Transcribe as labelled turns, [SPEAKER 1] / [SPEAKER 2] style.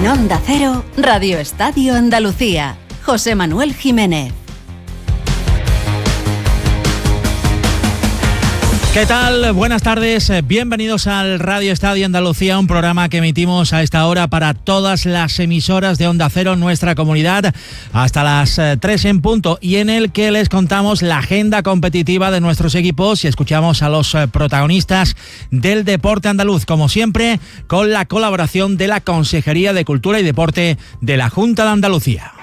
[SPEAKER 1] En Onda Cero, Radio Estadio Andalucía. José Manuel Jiménez.
[SPEAKER 2] ¿Qué tal? Buenas tardes, bienvenidos al Radio Estadio Andalucía, un programa que emitimos a esta hora para todas las emisoras de Onda Cero en nuestra comunidad hasta las 3 en punto, y en el que les contamos la agenda competitiva de nuestros equipos y escuchamos a los protagonistas del deporte andaluz, como siempre con la colaboración de la Consejería de Cultura y Deporte de la Junta de Andalucía.